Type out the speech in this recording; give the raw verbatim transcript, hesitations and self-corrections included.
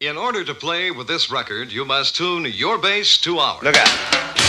In order to play with this record, you must tune your bass to ours. Look out.